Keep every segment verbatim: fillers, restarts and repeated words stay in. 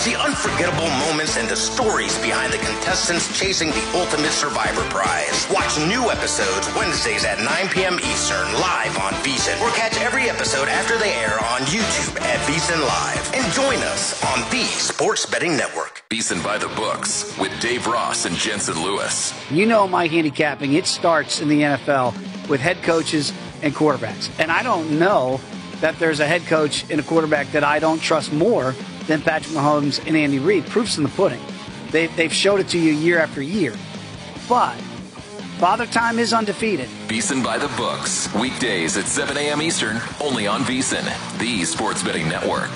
See unforgettable moments and the stories behind the contestants chasing the Ultimate Survivor prize. Watch new episodes Wednesdays at nine p.m. Eastern live on VSiN, or catch every episode after they air on YouTube at VSiN Live. And join us on the Sports Betting Network. VSiN by the books with Dave Ross and Jensen Lewis. You know my handicapping, it starts in the N F L with head coaches and quarterbacks. And I don't know that there's a head coach and a quarterback that I don't trust more than Patrick Mahomes and Andy Reid. Proof's in the pudding. They, they've showed it to you year after year. But Father Time is undefeated. VSiN by the books. Weekdays at seven a.m. Eastern, only on VSiN, the Sports Betting Network.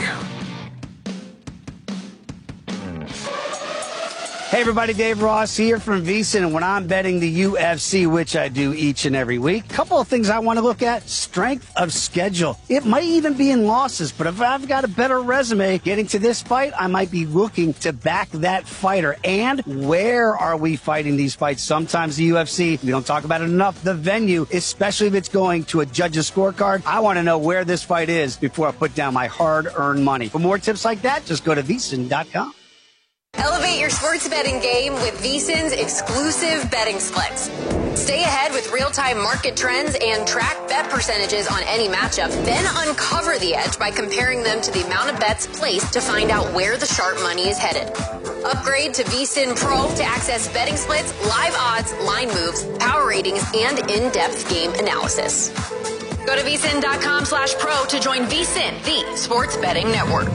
Hey everybody, Dave Ross here from VSiN, and when I'm betting the U F C, which I do each and every week, a couple of things I want to look at. Strength of schedule. It might even be in losses, but if I've got a better resume getting to this fight, I might be looking to back that fighter. And where are we fighting these fights? Sometimes the U F C, we don't talk about it enough, the venue, especially if it's going to a judge's scorecard. I want to know where this fight is before I put down my hard-earned money. For more tips like that, just go to V S I N dot com. Elevate your sports betting game with VSiN's exclusive betting splits. Stay ahead with real-time market trends and track bet percentages on any matchup, then uncover the edge by comparing them to the amount of bets placed to find out where the sharp money is headed. Upgrade to VSiN Pro to access betting splits, live odds, line moves, power ratings, and in-depth game analysis. Go to V S I N dot com slash pro to join VSiN, the sports betting network.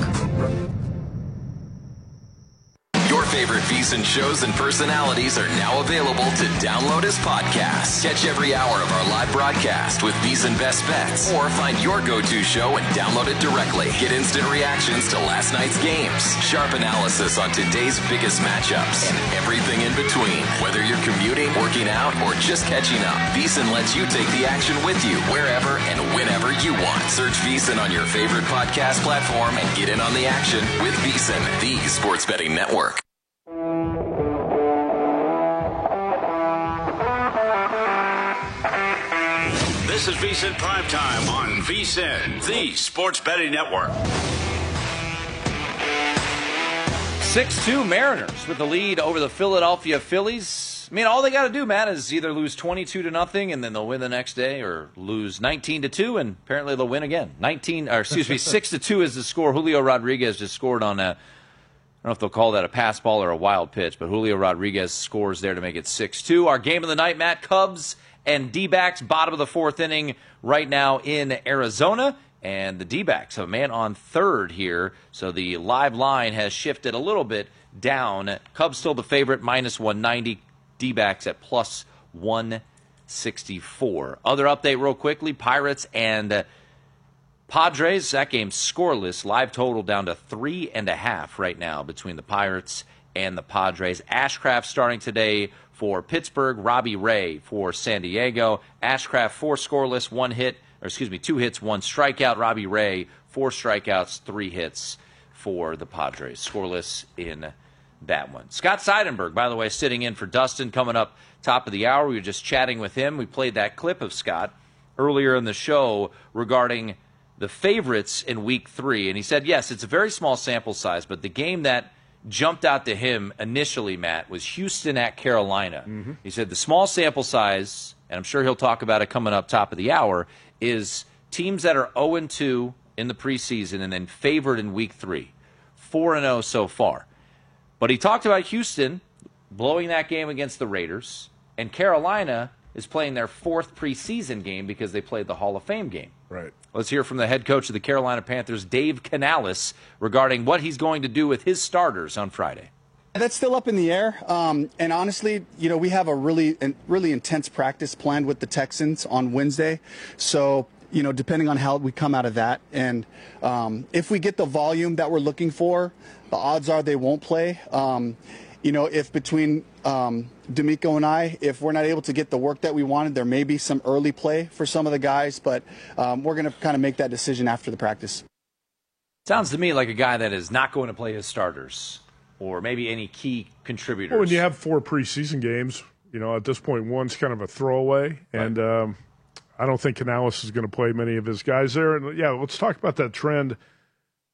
Your favorite VSiN shows and personalities are now available to download as podcasts. Catch every hour of our live broadcast with VSiN Best Bets, or find your go-to show and download it directly. Get instant reactions to last night's games, sharp analysis on today's biggest matchups, and everything in between. Whether you're commuting, working out, or just catching up, VSiN lets you take the action with you wherever and whenever you want. Search VSiN on your favorite podcast platform and get in on the action with VSiN, the Sports Betting Network. This is VSiN Primetime on VSiN, the Sports Betting Network. six two Mariners with the lead over the Philadelphia Phillies. I mean, all they got to do, Matt, is either lose twenty-two to nothing and then they'll win the next day, or lose nineteen to two and apparently they'll win again. nineteen, or excuse me, six to two is the score. Julio Rodriguez just scored on a, I don't know if they'll call that a pass ball or a wild pitch, but Julio Rodriguez scores there to make it six two. Our game of the night, Matt, Cubs and D-backs, bottom of the fourth inning right now in Arizona. And the D-backs have a man on third here, so the live line has shifted a little bit down. Cubs still the favorite, minus one ninety. D-backs at plus one sixty-four. Other update real quickly, Pirates and uh, Padres, that game's scoreless. Live total down to three and a half right now between the Pirates and the Padres. Ashcraft starting today for Pittsburgh. Robbie Ray for San Diego. Ashcraft four scoreless, one hit, or excuse me, two hits, one strikeout. Robbie Ray four strikeouts, three hits for the Padres. Scoreless in that one. Scott Seidenberg, by the way, sitting in for Dustin, coming up top of the hour. We were just chatting with him. We played that clip of Scott earlier in the show regarding the favorites in week three. And he said, yes, it's a very small sample size, but the game that jumped out to him initially, Matt, was Houston at Carolina. Mm-hmm. He said the small sample size, and I'm sure he'll talk about it coming up top of the hour, is teams that are oh and two in the preseason and then favored in week three. four and oh so far. But he talked about Houston blowing that game against the Raiders, and Carolina is playing their fourth preseason game because they played the Hall of Fame game. Right. Let's hear from the head coach of the Carolina Panthers, Dave Canales, regarding what he's going to do with his starters on Friday. That's still up in the air. Um, and honestly, you know, we have a really, really intense practice planned with the Texans on Wednesday. So, you know, depending on how we come out of that, and um, if we get the volume that we're looking for, the odds are they won't play. Um, you know, if between um, D'Amico and I, if we're not able to get the work that we wanted, there may be some early play for some of the guys, but um, we're going to kind of make that decision after the practice. Sounds to me like a guy that is not going to play his starters, or maybe any key contributors. Well, when you have four preseason games, you know, at this point, one's kind of a throwaway, and right. um, I don't think Canales is going to play many of his guys there. And yeah, let's talk about that trend.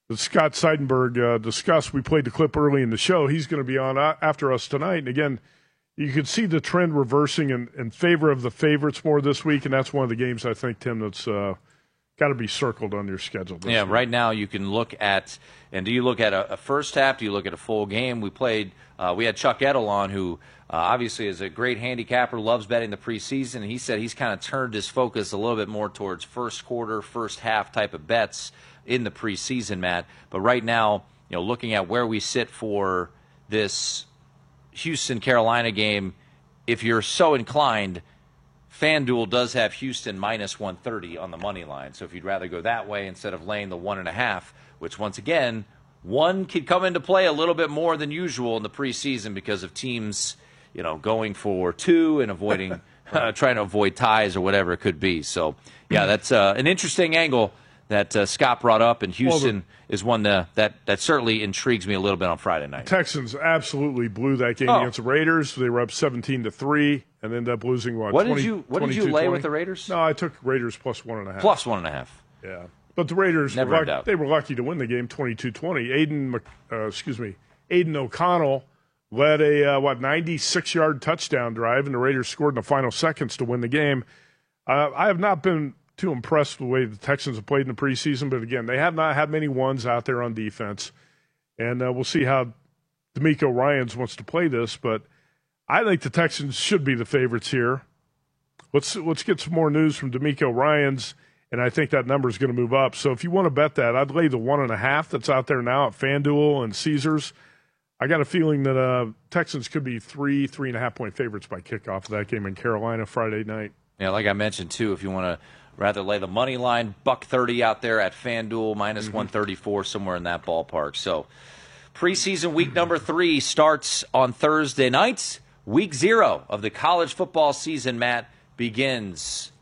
that Scott Seidenberg uh, discussed. We played the clip early in the show. He's going to be on uh, after us tonight. And again, you can see the trend reversing in, in favor of the favorites more this week, and that's one of the games I think, Tim, that's uh, got to be circled on your schedule. Yeah, week. right now you can look at, and do you look at a, a first half? Do you look at a full game? We played, uh, we had Chuck Edel on, who uh, obviously is a great handicapper, loves betting the preseason, and he said he's kind of turned his focus a little bit more towards first quarter, first half type of bets in the preseason, Matt. But right now, you know, looking at where we sit for this Houston-Carolina game, if you're so inclined, FanDuel does have Houston minus one thirty on the money line. So if you'd rather go that way instead of laying the one and a half, which once again, one could come into play a little bit more than usual in the preseason because of teams, you know, going for two and avoiding, uh, trying to avoid ties or whatever it could be. So yeah, that's uh, an interesting angle that uh, Scott brought up, and Houston well, the, is one that, that that certainly intrigues me a little bit on Friday night. Texans absolutely blew that game oh. against the Raiders. They were up seventeen to three and ended up losing what? What twenty, did you What did you lay with the Raiders? No, I took Raiders plus one and a half. Plus one and a half. Yeah, but the Raiders Never were lucky, they were lucky to win the game twenty-two twenty. Aiden, uh, excuse me, Aiden O'Connell led a uh, what ninety-six yard touchdown drive, and the Raiders scored in the final seconds to win the game. Uh, I have not been too impressed with the way the Texans have played in the preseason, but again, they have not had many ones out there on defense, and uh, we'll see how D'Amico Ryans wants to play this. But I think the Texans should be the favorites here. Let's let's get some more news from D'Amico Ryans, and I think that number is going to move up. So if you want to bet that, I'd lay the one and a half that's out there now at FanDuel and Caesars. I got a feeling that uh, Texans could be three, three and a half point favorites by kickoff of that game in Carolina Friday night. Yeah, like I mentioned too, if you want to rather lay the money line, buck thirty out there at FanDuel, minus mm-hmm. one thirty-four, somewhere in that ballpark. So preseason week number three starts on Thursday nights. Week zero of the college football season, Matt, begins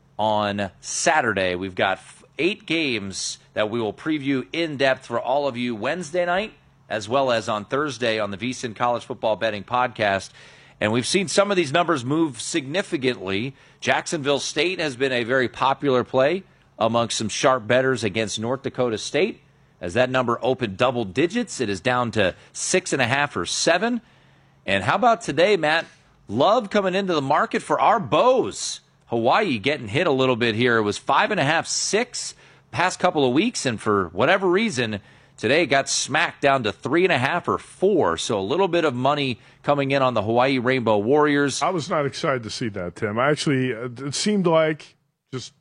on Saturday. We've got eight games that we will preview in depth for all of you Wednesday night, as well as on Thursday on the VSiN College Football Betting Podcast. And we've seen some of these numbers move significantly. Jacksonville State has been a very popular play amongst some sharp bettors against North Dakota State. As that number opened double digits, it is down to six and a half or seven. And how about today, Matt? Love coming into the market for our Bows. Hawaii getting hit a little bit here. It was five and a half, six past couple of weeks, and for whatever reason, today it got smacked down to three and a half or four. So a little bit of money coming in on the Hawaii Rainbow Warriors. I was not excited to see that, Tim. I actually, it seemed like just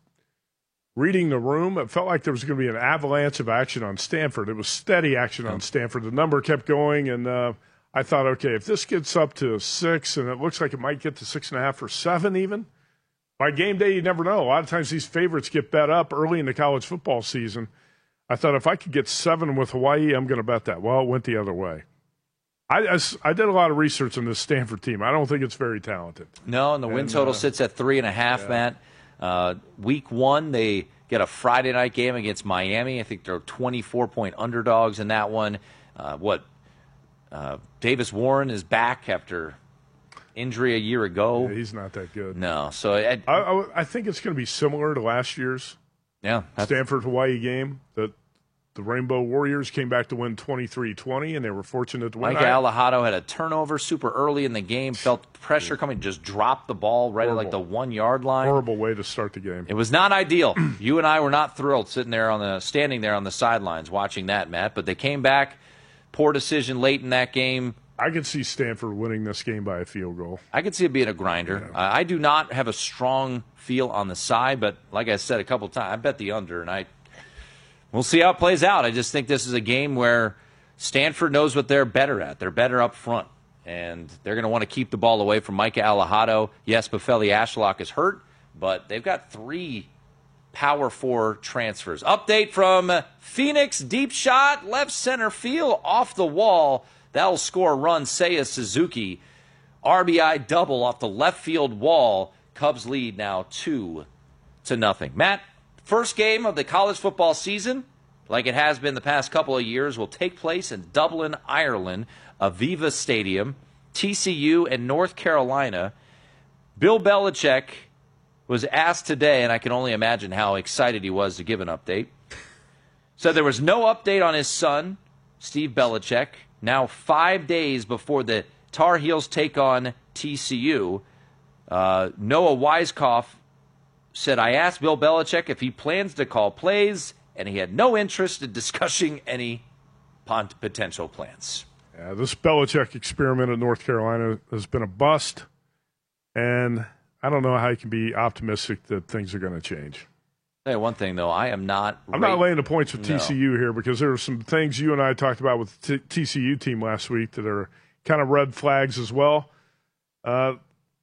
reading the room, it felt like there was going to be an avalanche of action on Stanford. It was steady action on Stanford. The number kept going, and uh, I thought, okay, if this gets up to six, and it looks like it might get to six and a half or seven even, by game day, you never know. A lot of times these favorites get bet up early in the college football season. I thought if I could get seven with Hawaii, I'm going to bet that. Well, it went the other way. I, I, I did a lot of research on this Stanford team. I don't think it's very talented. No, and the win and, total uh, sits at three and a half, yeah. Matt. Uh, week one, they get a Friday night game against Miami. I think they're twenty-four point underdogs in that one. Uh, what? Uh, Davis Warren is back after injury a year ago. Yeah, he's not that good. No, so I, I, I, I think it's going to be similar to last year's yeah Stanford Hawaii game. That the Rainbow Warriors came back to win twenty-three twenty, and they were fortunate to win. Micah Alejado had a turnover super early in the game, felt pressure coming, just dropped the ball right Horrible. at like the one-yard line. Horrible way to start the game. It was not ideal. You and I were not thrilled sitting there on the standing there on the sidelines watching that, Matt, but they came back. Poor decision late in that game. I could see Stanford winning this game by a field goal. I could see it being a grinder. Yeah. Uh, I do not have a strong feel on the side, but like I said a couple times, I bet the under, and I we'll see how it plays out. I just think this is a game where Stanford knows what they're better at. They're better up front, and they're going to want to keep the ball away from Micah Alejado. Yes, Bufeli Ashlock is hurt, but they've got three Power Four transfers. Update from Phoenix, deep shot, left center field, off the wall. That'll score a run. Seiya Suzuki, R B I double off the left field wall. Cubs lead now two to nothing. Matt, first game of the college football season, like it has been the past couple of years, will take place in Dublin, Ireland, Aviva Stadium, T C U and North Carolina. Bill Belichick was asked today, and I can only imagine how excited he was to give an update. So there was no update on his son, Steve Belichick. Now five days before the Tar Heels take on T C U, uh, Noah Weiskopf said, I asked Bill Belichick if he plans to call plays, and he had no interest in discussing any potential plans. Yeah, this Belichick experiment at North Carolina has been a bust, and I don't know how you can be optimistic that things are going to change. Hey, one thing, though, I am not... I'm not laying the points with no. T C U here because there are some things you and I talked about with the T- T C U team last week that are kind of red flags as well. Uh,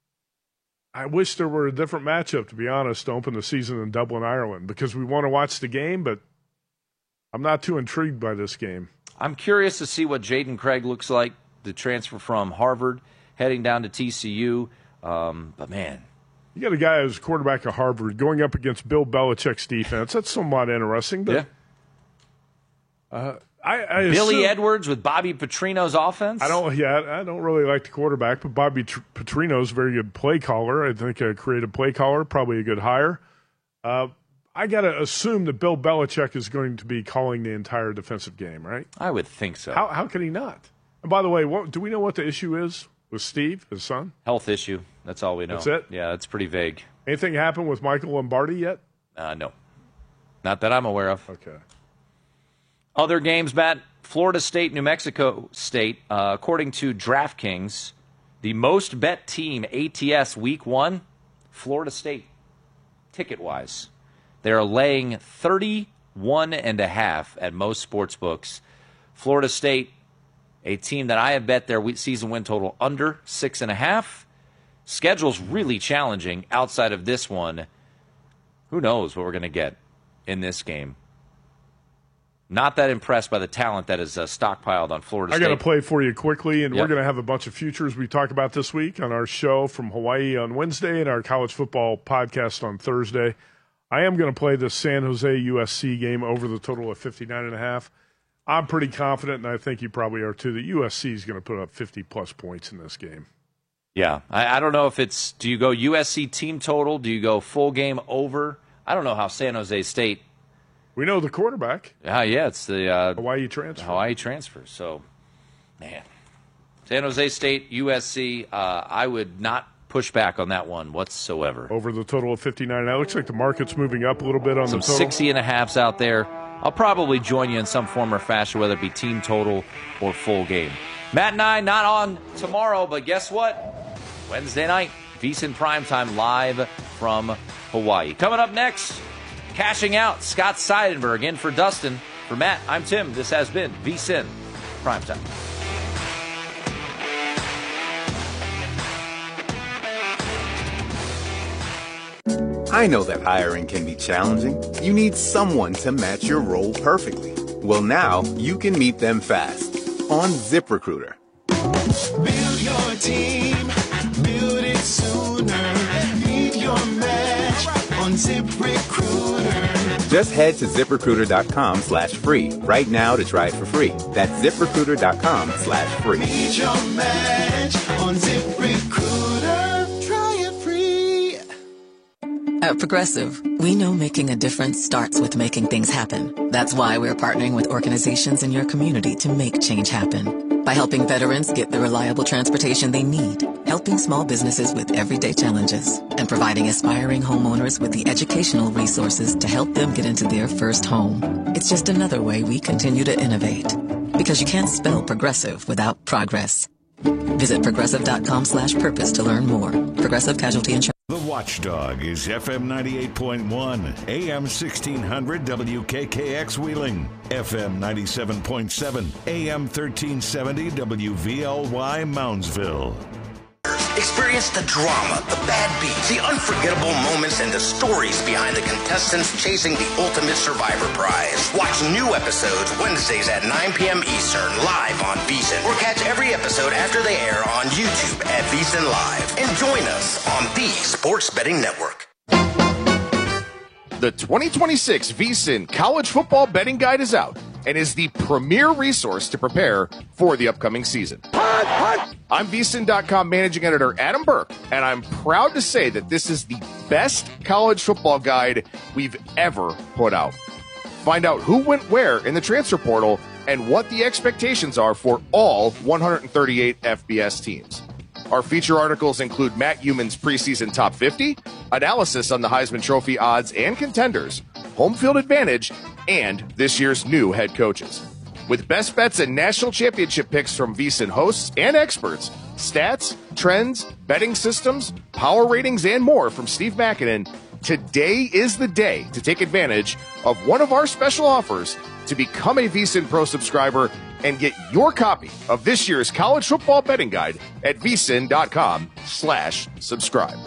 I wish there were a different matchup, to be honest, to open the season in Dublin, Ireland, because we want to watch the game, but I'm not too intrigued by this game. I'm curious to see what Jaden Craig looks like, the transfer from Harvard, heading down to T C U. Um, but, man. You got a guy who's quarterback at Harvard going up against Bill Belichick's defense. That's somewhat interesting. But, yeah. Uh, I, I Billy assume, Edwards with Bobby Petrino's offense? I don't. Yeah, I don't really like the quarterback, but Bobby Tr- Petrino's a very good play caller. I think a creative play caller, probably a good hire. Uh, I got to assume that Bill Belichick is going to be calling the entire defensive game, right? I would think so. How how can he not? And by the way, what, do we know what the issue is with Steve, his son? Health issue. That's all we know. That's it? Yeah, that's pretty vague. Anything happened with Michael Lombardi yet? Uh, no. Not that I'm aware of. Okay. Other games, Matt. Florida State, New Mexico State. Uh, according to DraftKings, the most bet team, A T S Week one, Florida State, ticket-wise. They're laying thirty-one and a half at most sports books. Florida State, a team that I have bet their season win total under six and a half. Schedule's really challenging outside of this one. Who knows what we're going to get in this game? Not that impressed by the talent that is uh, stockpiled on Florida State. I got to play for you quickly, and yep. we're going to have a bunch of futures we talk about this week on our show from Hawaii on Wednesday and our college football podcast on Thursday. I am going to play the San Jose U S C game over the total of fifty-nine and a half. I'm pretty confident, and I think you probably are too, that U S C is going to put up fifty-plus points in this game. Yeah, I, I don't know if it's, do you go U S C team total? Do you go full game over? I don't know how San Jose State. We know the quarterback. Uh, yeah, it's the uh, Hawaii transfer. Hawaii transfer. So, man, San Jose State, U S C, uh, I would not push back on that one whatsoever. Over the total of fifty-nine. That looks like the market's moving up a little bit on Some the total. sixty and a halves out there. I'll probably join you in some form or fashion, whether it be team total or full game. Matt and I not on tomorrow, but guess what? Wednesday night, VSiN Primetime live from Hawaii. Coming up next, cashing out, Scott Seidenberg in for Dustin. For Matt, I'm Tim. This has been VSiN Primetime. I know that hiring can be challenging. You need someone to match your role perfectly. Well, now you can meet them fast on ZipRecruiter. Build your team, build it sooner. Meet your match on ZipRecruiter. Just head to ZipRecruiter.com slash free right now to try it for free. That's ZipRecruiter.com slash free. Meet your match on ZipRecruiter. Try it free. At Progressive, we know making a difference starts with making things happen. That's why we're partnering with organizations in your community to make change happen. By helping veterans get the reliable transportation they need, helping small businesses with everyday challenges, and providing aspiring homeowners with the educational resources to help them get into their first home. It's just another way we continue to innovate. Because you can't spell progressive without progress. Visit progressive.com slash purpose to learn more. Progressive Casualty Insurance. The Watchdog is F M ninety-eight point one, A M sixteen hundred W K K X Wheeling, F M ninety-seven point seven, A M thirteen seventy W V L Y Moundsville. Experience the drama, the bad beats, the unforgettable moments, and the stories behind the contestants chasing the Ultimate Survivor Prize. Watch new episodes Wednesdays at nine p.m. Eastern live on VSiN, or catch every episode after they air on YouTube at VSiN Live. And join us on the Sports Betting Network. The twenty twenty-six VSiN College Football Betting Guide is out and is the premier resource to prepare for the upcoming season. I'm V S I N dot com managing editor Adam Burke, and I'm proud to say that this is the best college football guide we've ever put out. Find out who went where in the transfer portal and what the expectations are for all one hundred thirty-eight F B S teams. Our feature articles include Matt Human's preseason top fifty, analysis on the Heisman Trophy odds and contenders, home field advantage, and this year's new head coaches. With best bets and national championship picks from VSiN hosts and experts, stats, trends, betting systems, power ratings, and more from Steve Makinen, today is the day to take advantage of one of our special offers to become a VSiN Pro subscriber and get your copy of this year's college football betting guide at vsin.com slash subscribe.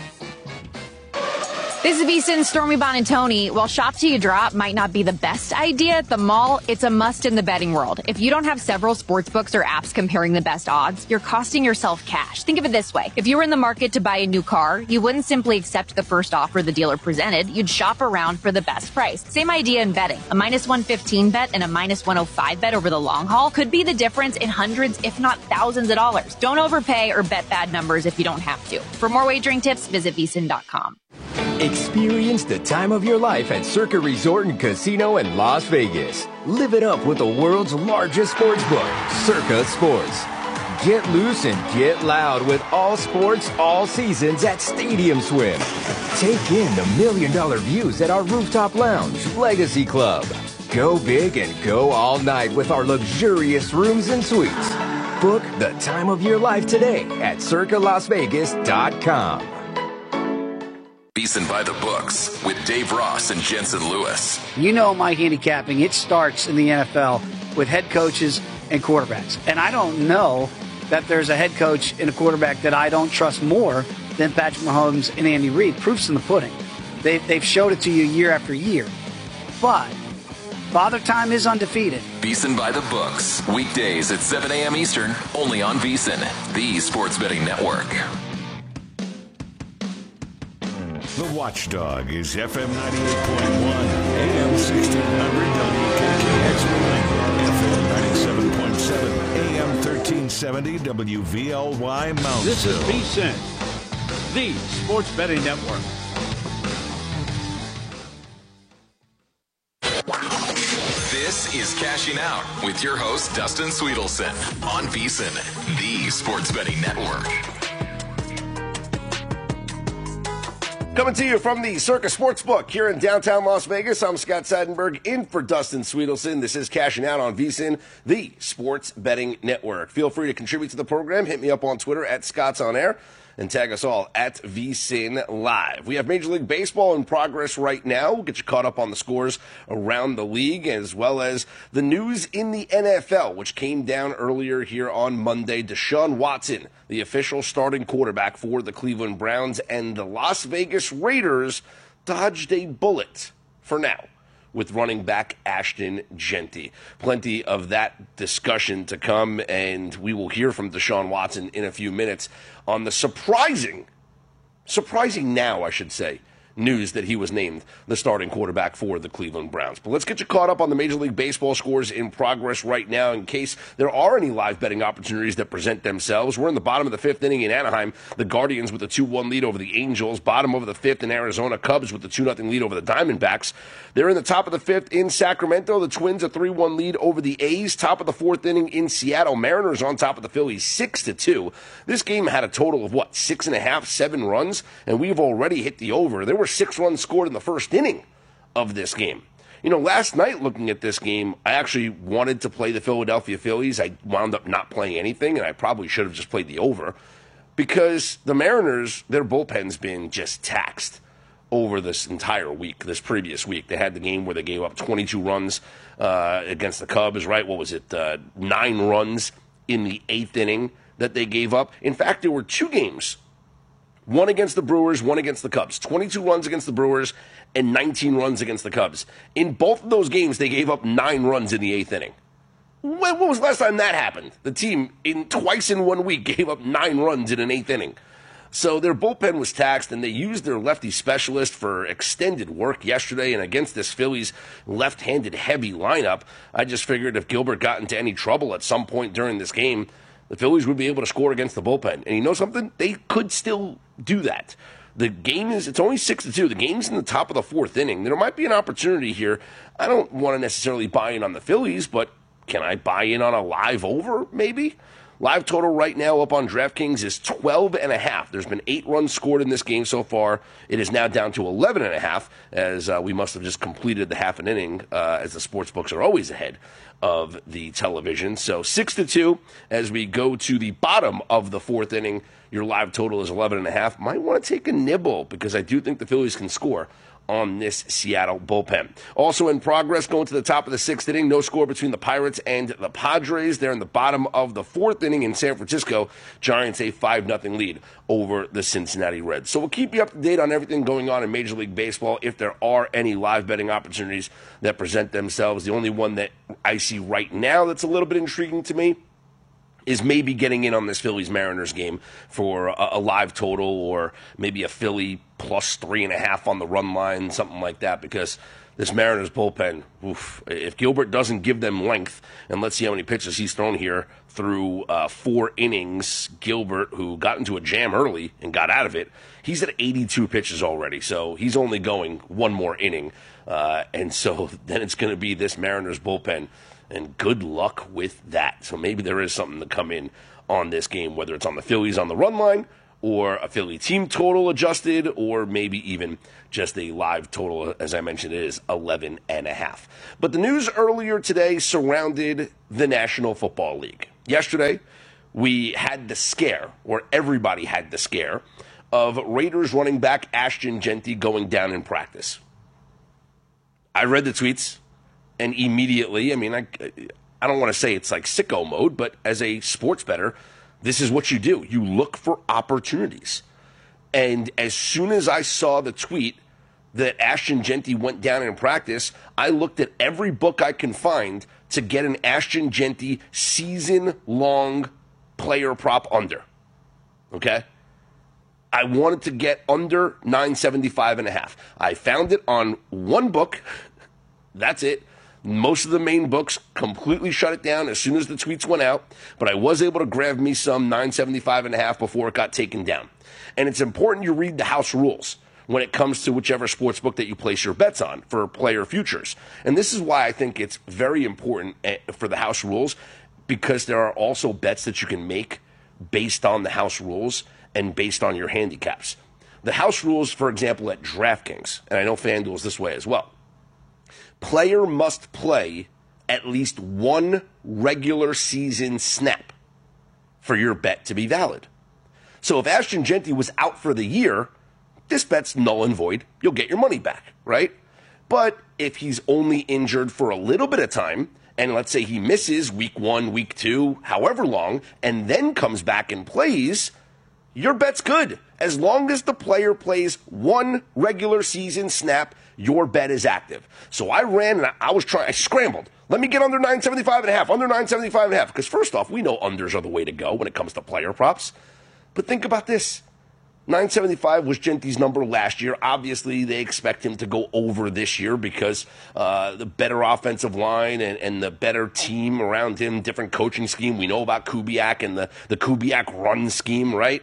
This is VSiN's Stormy Bonantoni. While shop till you drop might not be the best idea at the mall, it's a must in the betting world. If you don't have several sports books or apps comparing the best odds, you're costing yourself cash. Think of it this way. If you were in the market to buy a new car, you wouldn't simply accept the first offer the dealer presented. You'd shop around for the best price. Same idea in betting. A minus one fifteen bet and a minus one oh five bet over the long haul could be the difference in hundreds, if not thousands of dollars. Don't overpay or bet bad numbers if you don't have to. For more wagering tips, visit V S I N dot com. Experience the time of your life at Circa Resort and Casino in Las Vegas. Live it up with the world's largest sports book, Circa Sports. Get loose and get loud with all sports, all seasons at Stadium Swim. Take in the million dollar views at our rooftop lounge, Legacy Club. Go big and go all night with our luxurious rooms and suites. Book the time of your life today at circa las vegas dot com. VSiN by the books with Dave Ross and Jensen Lewis. You know my handicapping, it starts in the N F L with head coaches and quarterbacks. And I don't know that there's a head coach and a quarterback that I don't trust more than Patrick Mahomes and Andy Reid. Proof's in the pudding. They've, they've showed it to you year after year. But Father Time is undefeated. VSiN by the books, weekdays at seven a.m. Eastern, only on VSiN, the sports betting network. The Watchdog is F M ninety-eight point one, A M sixteen hundred W K K X Wheeling, F M ninety-seven point seven, A M thirteen seventy W V L Y Mountain. This is VSiN, the sports betting network. This is Cashing Out with your host, Dustin Sweetelson, on VSiN, the sports betting network. Coming to you from the Circa Sportsbook here in downtown Las Vegas. I'm Scott Seidenberg in for Dustin Sweetelson. This is Cashing Out on VSiN, the sports betting network. Feel free to contribute to the program. Hit me up on Twitter at Scott's On Air and tag us all at VSiN Live. We have Major League Baseball in progress right now. We'll get you caught up on the scores around the league as well as the news in the N F L, which came down earlier here on Monday. Deshaun Watson, the official starting quarterback for the Cleveland Browns, and the Las Vegas Raiders dodged a bullet for now with running back Ashton Jeanty. Plenty of that discussion to come, and we will hear from Deshaun Watson in a few minutes on the surprising, surprising now, I should say, news that he was named the starting quarterback for the Cleveland Browns. But let's get you caught up on the Major League Baseball scores in progress right now in case there are any live betting opportunities that present themselves. We're in the bottom of the fifth inning in Anaheim. The Guardians with a two one lead over the Angels. Bottom of the fifth in Arizona. Cubs with the two nothing lead over the Diamondbacks. They're in the top of the fifth in Sacramento. The Twins a three one lead over the A's. Top of the fourth inning in Seattle. Mariners on top of the Phillies six to two. This game had a total of, what, six and a half, seven runs? And we've already hit the over. There were six runs scored in the first inning of this game. You know, last night looking at this game, I actually wanted to play the Philadelphia Phillies. I wound up not playing anything, and I probably should have just played the over because the Mariners, their bullpen's been just taxed over this entire week, this previous week. They had the game where they gave up twenty-two runs uh, against the Cubs, right? What was it? Uh, nine runs in the eighth inning that they gave up. In fact, there were two games. One against the Brewers, one against the Cubs. twenty-two runs against the Brewers and nineteen runs against the Cubs. In both of those games, they gave up nine runs in the eighth inning. When, when was the last time that happened? The team, in twice in one week, gave up nine runs in an eighth inning. So their bullpen was taxed, and they used their lefty specialist for extended work yesterday. And against this Phillies left-handed heavy lineup, I just figured if Gilbert got into any trouble at some point during this game, the Phillies would be able to score against the bullpen. And you know something? They could still do that. The game is, it's only six to two. The game's in the top of the fourth inning. There might be an opportunity here. I don't want to necessarily buy in on the Phillies, but can I buy in on a live over, maybe? Live total right now up on DraftKings is twelve and a half. There's been eight runs scored in this game so far. It is now down to eleven and a half, as uh, we must have just completed the half an inning, uh, as the sports books are always ahead of the television. So six to two as we go to the bottom of the fourth inning. Your live total is eleven and a half. Might want to take a nibble because I do think the Phillies can score on this Seattle bullpen. Also in progress, going to the top of the sixth inning, no score between the Pirates and the Padres. They're in the bottom of the fourth inning in San Francisco. Giants a five nothing lead over the Cincinnati Reds. So we'll keep you up to date on everything going on in Major League Baseball if there are any live betting opportunities that present themselves. The only one that I see right now that's a little bit intriguing to me is maybe getting in on this Phillies-Mariners game for a, a live total, or maybe a Philly plus three and a half on the run line, something like that, because this Mariners bullpen, oof, if Gilbert doesn't give them length, and let's see how many pitches he's thrown here through uh, four innings. Gilbert, who got into a jam early and got out of it, he's at eighty-two pitches already, so he's only going one more inning. Uh, and so then it's going to be this Mariners bullpen. And good luck with that. So maybe there is something to come in on this game, whether it's on the Phillies on the run line, or a Philly team total adjusted, or maybe even just a live total. As I mentioned, it is eleven and a half. But the news earlier today surrounded the National Football League. Yesterday, we had the scare, or everybody had the scare, of Raiders running back Ashton Jeanty going down in practice. I read the tweets. And immediately, I mean, I, I don't want to say it's like sicko mode, but as a sports bettor, this is what you do. You look for opportunities. And as soon as I saw the tweet that Ashton Jeanty went down in practice, I looked at every book I can find to get an Ashton Jeanty season-long player prop under. Okay? I wanted to get under nine seventy-five and a half. I found it on one book. That's it. Most of the main books completely shut it down as soon as the tweets went out, but I was able to grab me some nine seventy-five and a half before it got taken down. And it's important you read the house rules when it comes to whichever sports book that you place your bets on for player futures. And this is why I think it's very important for the house rules, because there are also bets that you can make based on the house rules and based on your handicaps. The house rules, for example, at DraftKings, and I know FanDuel is this way as well. Player must play at least one regular season snap for your bet to be valid. So if Ashton Jeanty was out for the year, this bet's null and void. You'll get your money back, right? But if he's only injured for a little bit of time, and let's say he misses week one, week two, however long, and then comes back and plays, your bet's good. As long as the player plays one regular season snap, your bet is active. So I ran and I, I was trying, I scrambled. Let me get under nine seventy-five and a half, under nine seventy-five and a half. Because first off, we know unders are the way to go when it comes to player props. But think about this. nine seventy-five was Jeanty's number last year. Obviously, they expect him to go over this year because uh, the better offensive line and, and the better team around him, different coaching scheme. We know about Kubiak and the, the Kubiak run scheme, right?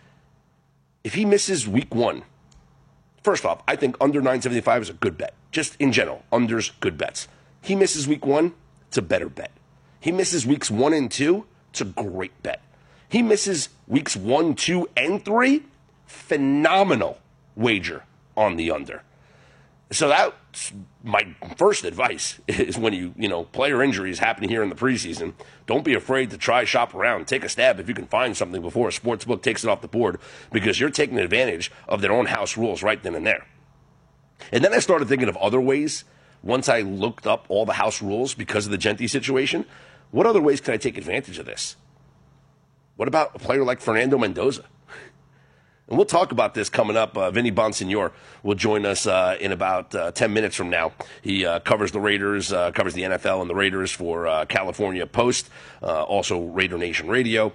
If he misses week one, first off, I think under nine seventy-five is a good bet. Just in general, unders, good bets. He misses week one, it's a better bet. He misses weeks one and two, it's a great bet. He misses weeks one, two, and three, phenomenal wager on the under. So that's my first advice is when you, you know, player injuries happen here in the preseason, don't be afraid to try shop around. Take a stab if you can find something before a sportsbook takes it off the board, because you're taking advantage of their own house rules right then and there. And then I started thinking of other ways. Once I looked up all the house rules because of the Jeanty situation, what other ways can I take advantage of this? What about a player like Fernando Mendoza? And we'll talk about this coming up. Uh, Vinny Bonsignor will join us uh, in about uh, ten minutes from now. He uh, covers the Raiders, uh, covers the N F L and the Raiders for uh, California Post, uh, also Raider Nation Radio.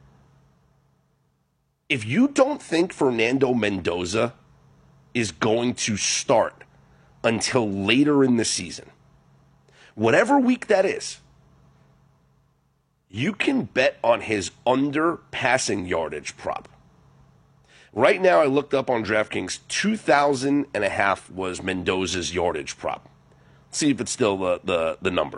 If you don't think Fernando Mendoza is going to start until later in the season, whatever week that is, you can bet on his under passing yardage prop. Right now, I looked up on DraftKings, two thousand and a half was Mendoza's yardage prop. Let's see if it's still the, the, the number.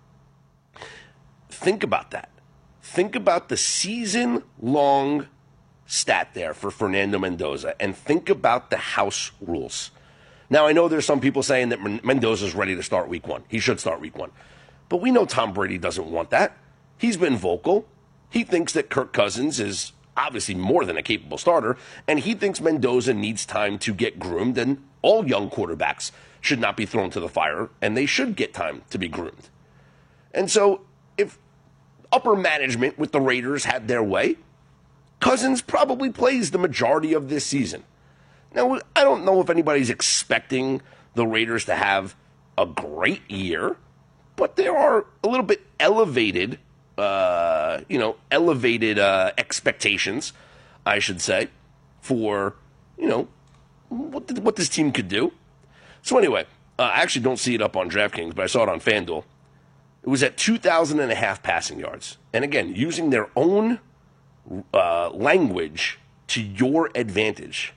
Think about that. Think about the season-long stat there for Fernando Mendoza, and think about the house rules. Now, I know there's some people saying that Mendoza's ready to start week one. He should start week one. But we know Tom Brady doesn't want that. He's been vocal. He thinks that Kirk Cousins is obviously more than a capable starter, and he thinks Mendoza needs time to get groomed, and all young quarterbacks should not be thrown to the fire, and they should get time to be groomed. And so if upper management with the Raiders had their way, Cousins probably plays the majority of this season. Now, I don't know if anybody's expecting the Raiders to have a great year, but there are a little bit elevated Uh, you know, elevated uh, expectations, I should say, for, you know, what, th- what this team could do. So anyway, uh, I actually don't see it up on DraftKings, but I saw it on FanDuel. It was at two thousand and a half passing yards. And again, using their own uh, language to your advantage.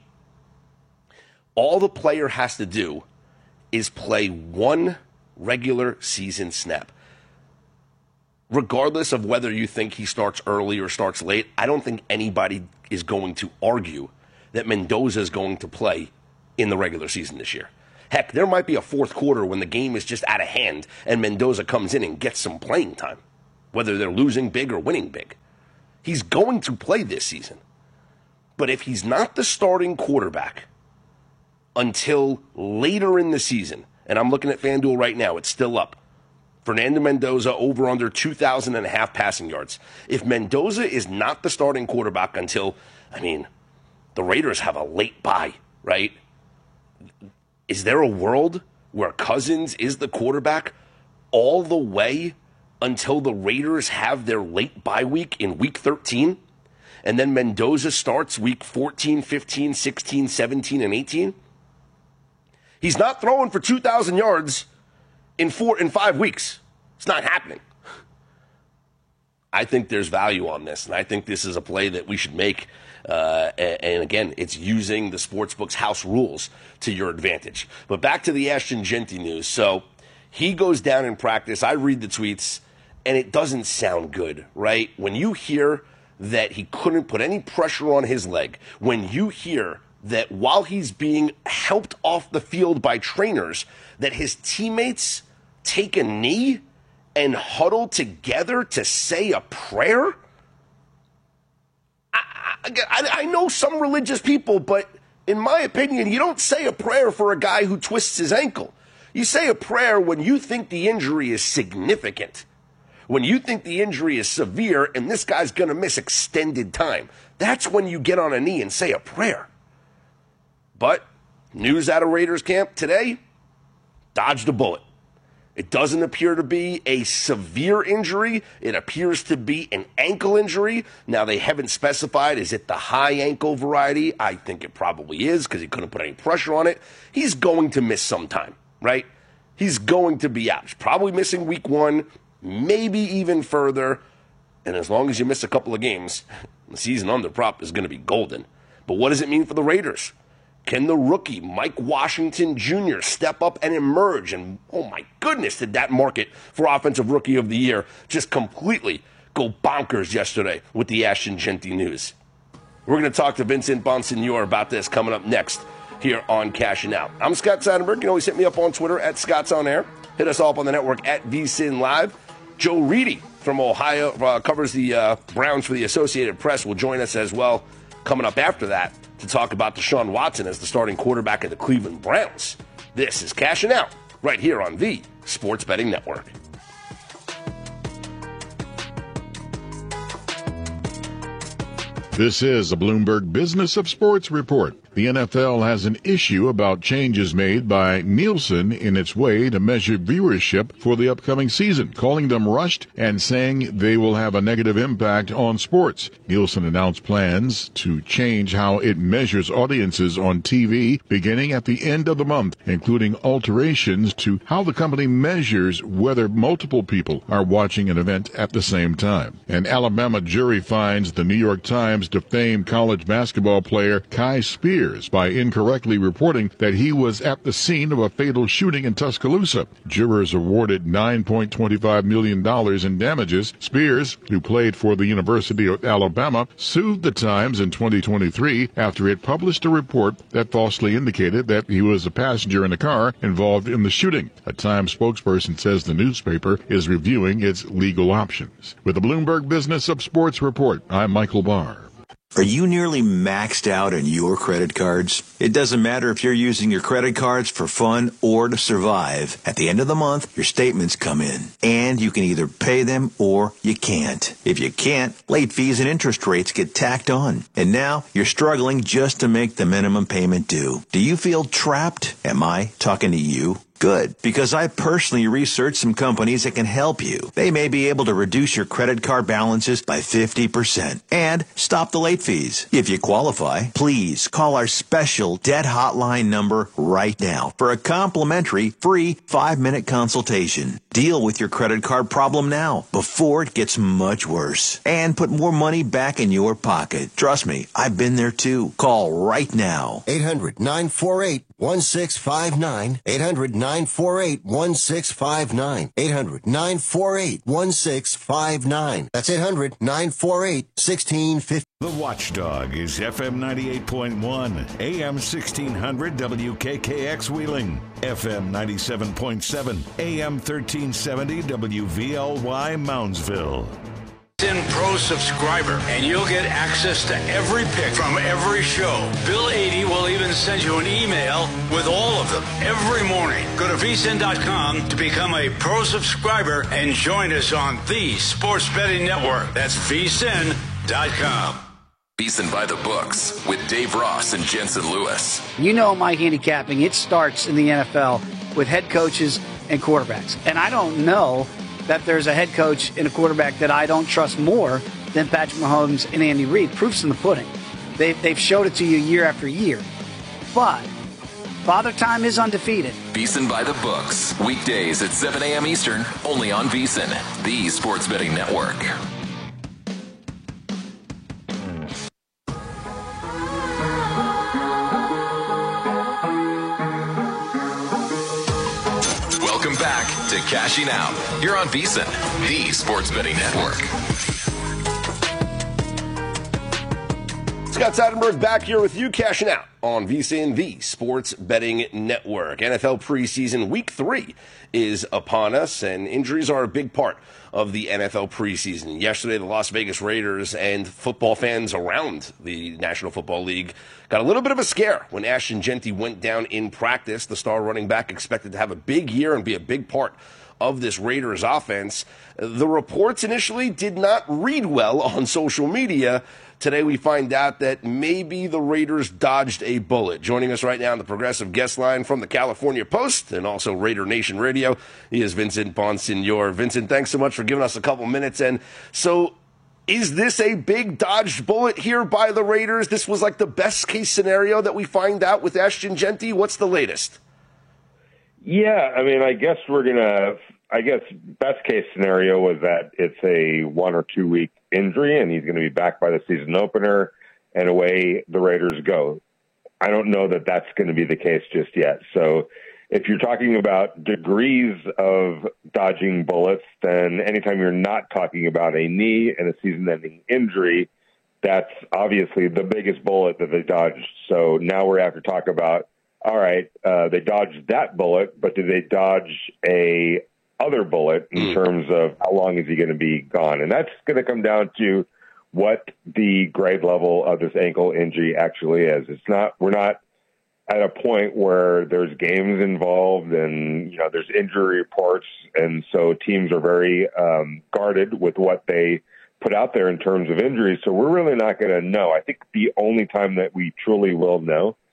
All the player has to do is play one regular season snap. Regardless of whether you think he starts early or starts late, I don't think anybody is going to argue that Mendoza is going to play in the regular season this year. Heck, there might be a fourth quarter when the game is just out of hand and Mendoza comes in and gets some playing time, whether they're losing big or winning big. He's going to play this season. But if he's not the starting quarterback until later in the season, and I'm looking at FanDuel right now, it's still up. Fernando Mendoza over under two thousand and a half passing yards. If Mendoza is not the starting quarterback until, I mean, the Raiders have a late bye, right? Is there a world where Cousins is the quarterback all the way until the Raiders have their late bye week in week thirteen? And then Mendoza starts week fourteen, fifteen, sixteen, seventeen, and eighteen? He's not throwing for two thousand yards in four in five weeks. It's not happening. I think there's value on this, and I think this is a play that we should make. Uh, and, and again, it's using the sportsbook's house rules to your advantage. But back to the Ashton Jeanty news. So he goes down in practice. I read the tweets, and it doesn't sound good, right? When you hear that he couldn't put any pressure on his leg, when you hear that while he's being helped off the field by trainers, that his teammates take a knee and huddle together to say a prayer? I, I, I know some religious people, but in my opinion, you don't say a prayer for a guy who twists his ankle. You say a prayer when you think the injury is significant, when you think the injury is severe and this guy's going to miss extended time. That's when you get on a knee and say a prayer. But news out of Raiders camp today, dodged a bullet. It doesn't appear to be a severe injury. It appears to be an ankle injury. Now, they haven't specified, is it the high ankle variety? I think it probably is because he couldn't put any pressure on it. He's going to miss some time, right? He's going to be out. He's probably missing week one, maybe even further. And as long as you miss a couple of games, the season under prop is going to be golden. But what does it mean for the Raiders? Can the rookie, Mike Washington Junior, step up and emerge? And, oh my goodness, did that market for Offensive Rookie of the Year just completely go bonkers yesterday with the Ashton Jeanty news. We're going to talk to Vincent Bonsignore about this coming up next here on Cashing Out. I'm Scott Seidenberg. You can always hit me up on Twitter at Scott's On Air. Hit us all up on the network at V S I N Live. Joe Reedy from Ohio uh, covers the uh, Browns for the Associated Press. Will join us as well coming up after that to talk about Deshaun Watson as the starting quarterback of the Cleveland Browns. This is Cashing Out right here on the Sports Betting Network. This is a Bloomberg Business of Sports report. The The N F L has an issue about changes made by Nielsen in its way to measure viewership for the upcoming season, calling them rushed and saying they will have a negative impact on sports. Nielsen announced plans to change how it measures audiences on T V beginning at the end of the month, including alterations to how the company measures whether multiple people are watching an event at the same time. An Alabama jury finds the New York Times defamed college basketball player Kai Spears by incorrectly reporting that he was at the scene of a fatal shooting in Tuscaloosa. Jurors awarded nine point two five million dollars in damages. Spears, who played for the University of Alabama, sued the Times in twenty twenty-three after it published a report that falsely indicated that he was a passenger in a car involved in the shooting. A Times spokesperson says the newspaper is reviewing its legal options. With the Bloomberg Business of Sports Report, I'm Michael Barr. Are you nearly maxed out on your credit cards? It doesn't matter if you're using your credit cards for fun or to survive. At the end of the month, your statements come in, and you can either pay them or you can't. If you can't, late fees and interest rates get tacked on. And now you're struggling just to make the minimum payment due. Do you feel trapped? Am I talking to you? Good, because I personally researched some companies that can help you. They may be able to reduce your credit card balances by fifty percent and stop the late fees. If you qualify, please call our special debt hotline number right now for a complimentary free five-minute consultation. Deal with your credit card problem now before it gets much worse and put more money back in your pocket. Trust me, I've been there too. Call right now. eight hundred nine four eight one six five nine. eight hundred nine four eight one six five nine. eight hundred nine four eight one six five nine. That's eight hundred nine four eight one six five nine. The Watchdog is F M ninety-eight point one, A M sixteen hundred W K K X Wheeling, F M ninety-seven point seven, A M thirteen seventy W V L Y Moundsville. VSiN Pro subscriber, and you'll get access to every pick from every show. Bill eighty will even send you an email with all of them every morning. Go to V S I N dot com to become a Pro subscriber and join us on the Sports Betting Network. That's V S I N dot com. VSiN by the books with Dave Ross and Jensen Lewis. You know my handicapping, it starts in the N F L with head coaches and quarterbacks. And I don't know that there's a head coach and a quarterback that I don't trust more than Patrick Mahomes and Andy Reid. Proof's in the pudding. They've, they've showed it to you year after year. But Father Time is undefeated. VSiN by the books. Weekdays at seven a.m. Eastern, only on VSiN, the Sports Betting Network. Welcome back to Cashing Out. You're on VSiN, the Sports Betting Network. Scott Seidenberg back here with you, cashing out on VSiN, the Sports Betting Network. N F L preseason week three is upon us, and injuries are a big part of the N F L preseason. Yesterday, the Las Vegas Raiders and football fans around the National Football League got a little bit of a scare when Ashton Jeanty went down in practice. The star running back expected to have a big year and be a big part of this Raiders offense. The reports initially did not read well on social media. Today we find out that maybe the Raiders dodged a bullet. Joining us right now on the Progressive Guest Line from the California Post and also Raider Nation Radio, he is Vincent Bonsignor. Vincent, thanks so much for giving us a couple minutes. And so is this a big dodged bullet here by the Raiders? This was like the best case scenario that we find out with Ashton Jeanty. What's the latest? Yeah, I mean, I guess we're going to, I guess best case scenario was that it's a one or two week injury and he's going to be back by the season opener and away the Raiders go. I don't know that that's going to be the case just yet. So if you're talking about degrees of dodging bullets, then anytime you're not talking about a knee and a season-ending injury, that's obviously the biggest bullet that they dodged. So now we have to talk about, all right, uh, they dodged that bullet, but did they dodge a other bullet in mm. terms of how long is he going to be gone? And that's going to come down to what the grade level of this ankle injury actually is. It's not, we're not at a point where there's games involved and, you know, there's injury reports. And so teams are very um, guarded with what they put out there in terms of injuries. So we're really not going to know. I think the only time that we truly will know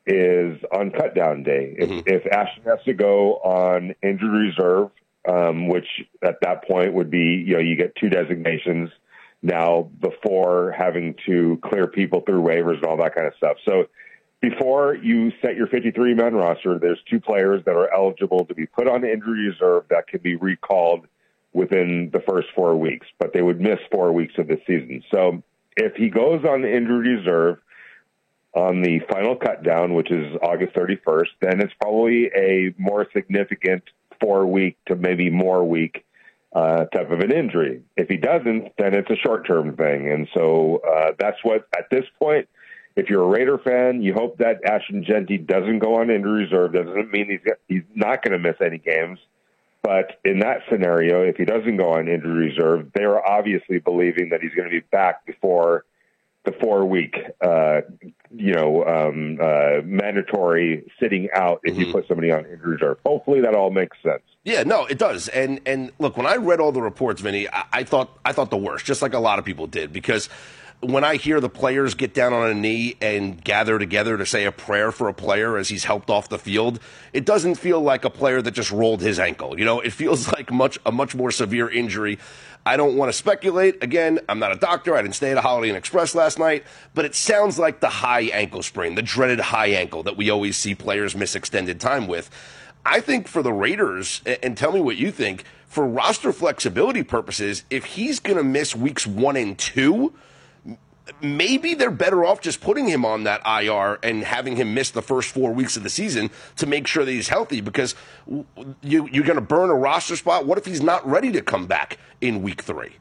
is on cut down day. If, Mm-hmm. if Ashton has to go on injured reserve, um, which at that point would be, you know, you get two designations now before having to clear people through waivers and all that kind of stuff. So before you set your fifty-three man roster, there's two players that are eligible to be put on injury reserve that can be recalled within the first four weeks, but they would miss four weeks of the season. So if he goes on injury reserve on the final cut down, which is August thirty-first, then it's probably a more significant four week to maybe more week uh, type of an injury. If he doesn't, then it's a short term thing. And so uh, that's what, at this point, if you're a Raider fan, you hope that Ashton Jeanty doesn't go on injury reserve. That doesn't mean he's, he's not going to miss any games. But in that scenario, if he doesn't go on injury reserve, they are obviously believing that he's going to be back before the four-week, uh, you know, um, uh, mandatory sitting out if Mm-hmm. you put somebody on injury reserve. Hopefully that all makes sense. Yeah, no, it does. And and look, when I read all the reports, Vinny, I, I thought I thought the worst, just like a lot of people did, because when I hear the players get down on a knee and gather together to say a prayer for a player as he's helped off the field, it doesn't feel like a player that just rolled his ankle. You know, it feels like much a much more severe injury. I don't want to speculate. Again, I'm not a doctor. I didn't stay at a Holiday Inn Express last night, but it sounds like the high ankle sprain, the dreaded high ankle that we always see players miss extended time with. I think for the Raiders, and tell me what you think, for roster flexibility purposes, if he's going to miss weeks one and two, maybe they're better off just putting him on that I R and having him miss the first four weeks of the season to make sure that he's healthy, because you, you're going to burn a roster spot. What if he's not ready to come back in week three?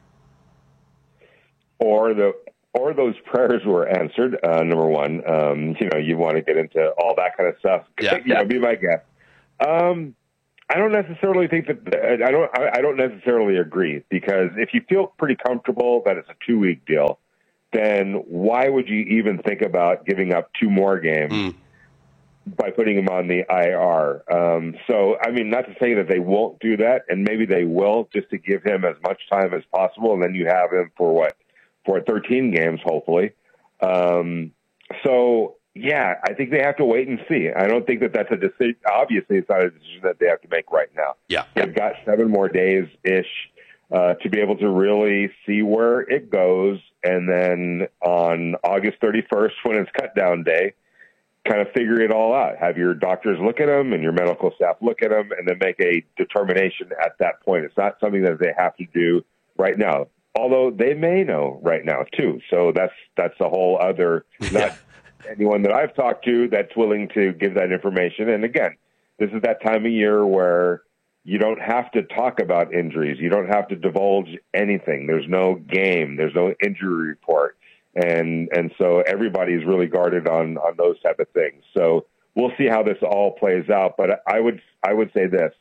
Or the or those prayers were answered, uh, number one. Um, you know, you want to get into all that kind of stuff. Yeah, you know, be my guest. Um, I don't necessarily think that I don't. I don't necessarily agree, because if you feel pretty comfortable that it's a two week deal, then why would you even think about giving up two more games mm. by putting him on the I R? Um, so, I mean, not to say that they won't do that, and maybe they will, just to give him as much time as possible, and then you have him for what, for thirteen games, hopefully. Um, so. Yeah, I think they have to wait and see. I don't think that that's a decision. Obviously, it's not a decision that they have to make right now. Yeah. They've got seven more days-ish uh, to be able to really see where it goes. And then on August thirty-first, when it's cut down day, kind of figure it all out. Have your doctors look at them and your medical staff look at them, and then make a determination at that point. It's not something that they have to do right now, although they may know right now, too. So that's, that's a whole other... not. Anyone that I've talked to that's willing to give that information. And again, this is that time of year where you don't have to talk about injuries. You don't have to divulge anything. There's no game. There's no injury report. And and so everybody's really guarded on, on those type of things. So we'll see how this all plays out. But I would I would say this.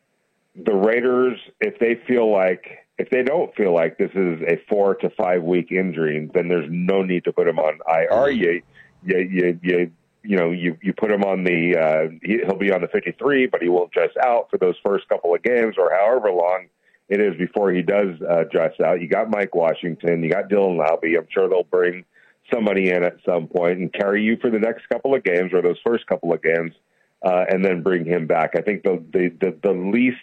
The Raiders, if they feel like, if they don't feel like this is a four to five week injury, then there's no need to put them on I R. You, You, you, you, you know, you, you put him on the, uh, he, he'll be on the fifty-three, but he won't dress out for those first couple of games or however long it is before he does uh, dress out. You got Mike Washington, you got Dylan Laube. I'm sure they'll bring somebody in at some point and carry you for the next couple of games or those first couple of games, uh, and then bring him back. I think the, the, the, the least,